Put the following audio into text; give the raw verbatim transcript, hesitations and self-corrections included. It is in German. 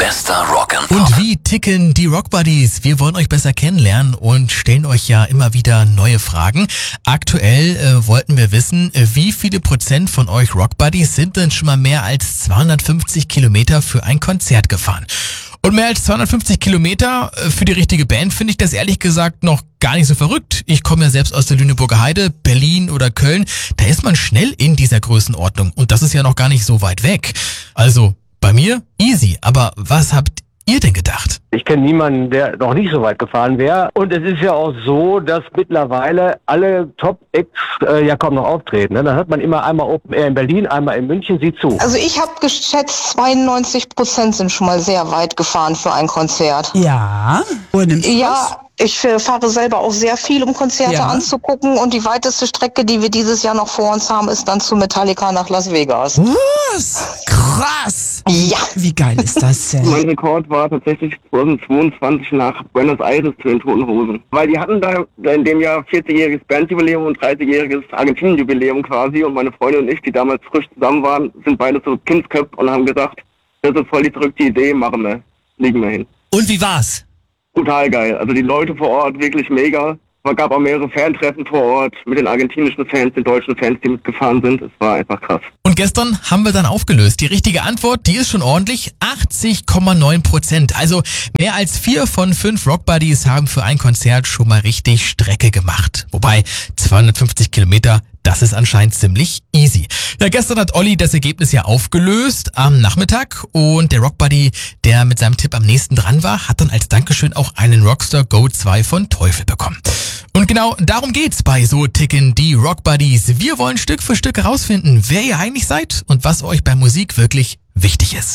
Bester Rock'n'Pop. Und wie ticken die Rockbuddies? Wir wollen euch besser kennenlernen und stellen euch ja immer wieder neue Fragen. Aktuell äh, wollten wir wissen, äh, wie viele Prozent von euch Rockbuddies sind denn schon mal mehr als zweihundertfünfzig Kilometer für ein Konzert gefahren? Und mehr als zweihundertfünfzig Kilometer für die richtige Band finde ich das ehrlich gesagt noch gar nicht so verrückt. Ich komme ja selbst aus der Lüneburger Heide, Berlin oder Köln. Da ist man schnell in dieser Größenordnung und das ist ja noch gar nicht so weit weg. Also bei mir easy, aber was habt ihr denn gedacht? Ich kenne niemanden, der noch nicht so weit gefahren wäre. Und es ist ja auch so, dass mittlerweile alle Top-Acts äh, ja kaum noch auftreten. Ne? Dann hat man immer einmal Open Air in Berlin, einmal in München, sieh zu. Also ich habe geschätzt, zweiundneunzig Prozent sind schon mal sehr weit gefahren für ein Konzert. Ja, wo nimmst du Ja, das? ich äh, fahre selber auch sehr viel, um Konzerte Ja. anzugucken. Und die weiteste Strecke, die wir dieses Jahr noch vor uns haben, ist dann zu Metallica nach Las Vegas. Was? Krass! Ja. Wie geil ist das denn? Mein Rekord war tatsächlich zweitausendzweiundzwanzig nach Buenos Aires zu den Toten Hosen. Weil die hatten da in dem Jahr vierzigjähriges Bandjubiläum und dreißigjähriges Argentinien-Jubiläum quasi. Und meine Freundin und ich, die damals frisch zusammen waren, sind beide so Kindsköpfe und haben gesagt, das ist voll die verrückte Idee, machen wir, legen wir hin. Und wie war's? Total geil. Also die Leute vor Ort wirklich mega. Es gab auch mehrere Fantreffen vor Ort mit den argentinischen Fans, den deutschen Fans, die mitgefahren sind. Es war einfach krass. Und gestern haben wir dann aufgelöst. Die richtige Antwort, die ist schon ordentlich, achtzig Komma neun Prozent. Also mehr als vier von fünf Rockbuddies haben für ein Konzert schon mal richtig Strecke gemacht. Wobei zweihundertfünfzig Kilometer, das ist anscheinend ziemlich easy. Ja, gestern hat Olli das Ergebnis ja aufgelöst am Nachmittag und der Rockbuddy, der mit seinem Tipp am nächsten dran war, hat dann als Dankeschön auch einen Rockstar Go zwei von Teufel bekommen. Und genau darum geht's bei So ticken die Rockbuddies. Wir wollen Stück für Stück herausfinden, wer ihr eigentlich seid und was euch bei Musik wirklich wichtig ist.